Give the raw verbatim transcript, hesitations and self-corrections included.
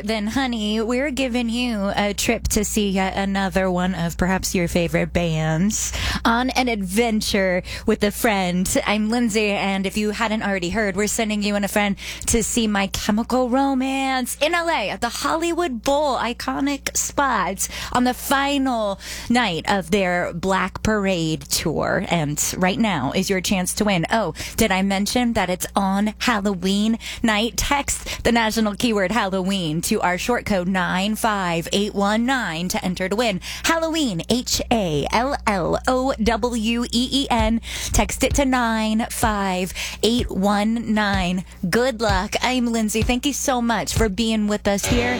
better than honey, we're giving you a trip to see yet another one of perhaps your favorite bands on an adventure with a friend. I'm Lindsay, and if you hadn't already heard, we're sending you and a friend to see My Chemical Romance in L A at the Hollywood Bowl, iconic spots, on the final night of their Black Parade tour. And right now is your chance to win. Oh, did I mention that it's on Halloween night? Text the national keyword Halloween to our short code nine five eight one nine to enter to win. Halloween, H A L L O W E E N. Text it to nine five eight one nine. Good luck. I'm Lindsay. Thank you so much for being with us here